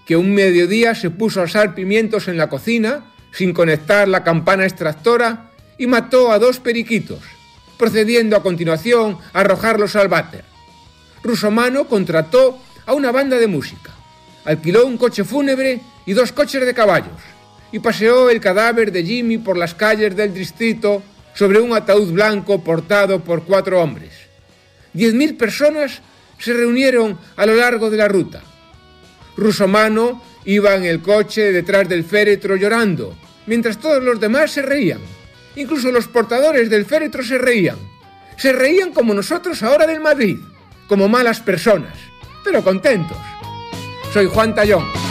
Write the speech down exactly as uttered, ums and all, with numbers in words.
que un mediodía se puso a asar pimientos en la cocina sin conectar la campana extractora y mató a dos periquitos, procediendo a continuación a arrojarlos al váter. Russomano contrató a una banda de música, alquiló un coche fúnebre y dos coches de caballos y paseó el cadáver de Jimmy por las calles del distrito sobre un ataúd blanco portado por cuatro hombres. Diez mil personas se reunieron a lo largo de la ruta. Russomano iba en el coche detrás del féretro llorando, mientras todos los demás se reían. Incluso los portadores del féretro se reían. Se reían como nosotros ahora del Madrid, como malas personas, pero contentos. Soy Juan Tallón.